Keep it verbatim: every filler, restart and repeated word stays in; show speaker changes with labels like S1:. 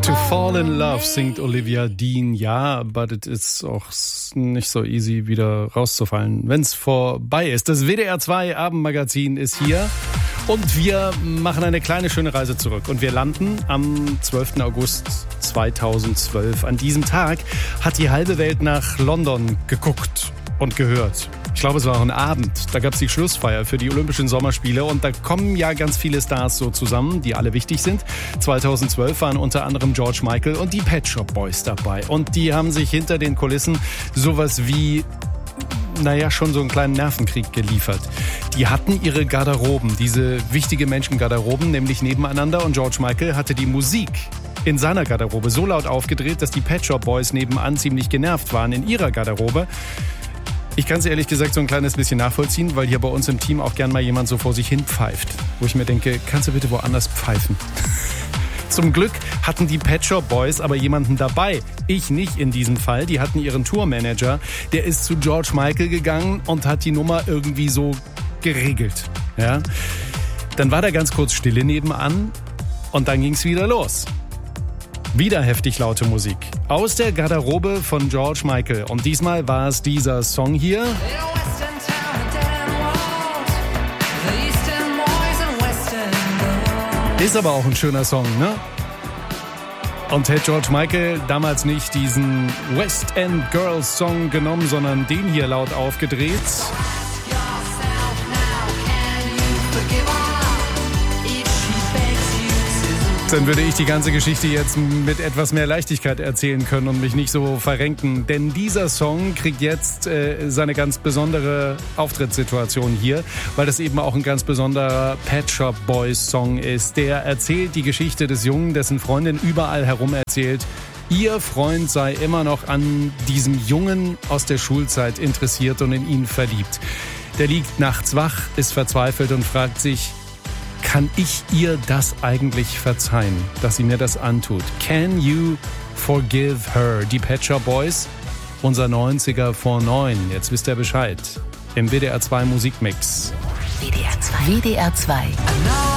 S1: To fall in love singt Olivia Dean, ja, but it is auch nicht so easy, wieder rauszufallen, wenn es vorbei ist. Das W D R zwei Abendmagazin ist hier und wir machen eine kleine schöne Reise zurück. Und wir landen am zwölften August zweitausendzwölf. An diesem Tag hat die halbe Welt nach London geguckt und gehört. Ich glaube, es war auch ein Abend. Da gab es die Schlussfeier für die Olympischen Sommerspiele und da kommen ja ganz viele Stars so zusammen, die alle wichtig sind. zweitausendzwölf waren unter anderem George Michael und die Pet Shop Boys dabei. Und die haben sich hinter den Kulissen sowas wie, naja, schon so einen kleinen Nervenkrieg geliefert. Die hatten ihre Garderoben, diese wichtige Menschengarderoben, nämlich nebeneinander, und George Michael hatte die Musik in seiner Garderobe so laut aufgedreht, dass die Pet Shop Boys nebenan ziemlich genervt waren in ihrer Garderobe. Ich kann es ehrlich gesagt so ein kleines bisschen nachvollziehen, weil hier bei uns im Team auch gern mal jemand so vor sich hin pfeift. Wo ich mir denke, kannst du bitte woanders pfeifen? Zum Glück hatten die Pet Shop Boys aber jemanden dabei. Ich nicht in diesem Fall. Die hatten ihren Tourmanager. Der ist zu George Michael gegangen und hat die Nummer irgendwie so geregelt. Ja? Dann war da ganz kurz Stille nebenan und dann ging's wieder los. Wieder heftig laute Musik aus der Garderobe von George Michael. Und diesmal war es dieser Song hier. Ist aber auch ein schöner Song, ne? Und hätte George Michael damals nicht diesen West End Girls Song genommen, sondern den hier laut aufgedreht, dann würde ich die ganze Geschichte jetzt mit etwas mehr Leichtigkeit erzählen können und mich nicht so verrenken. Denn dieser Song kriegt jetzt äh, seine ganz besondere Auftrittssituation hier, weil das eben auch ein ganz besonderer Pet Shop Boys Song ist. Der erzählt die Geschichte des Jungen, dessen Freundin überall herum erzählt, ihr Freund sei immer noch an diesem Jungen aus der Schulzeit interessiert und in ihn verliebt. Der liegt nachts wach, ist verzweifelt und fragt sich, kann ich ihr das eigentlich verzeihen, dass sie mir das antut? Can you forgive her? Die Pet Shop Boys, unser neunziger vor neun. Jetzt wisst ihr Bescheid. Im W D R zwei Musikmix.
S2: W D R zwei. W D R zwei.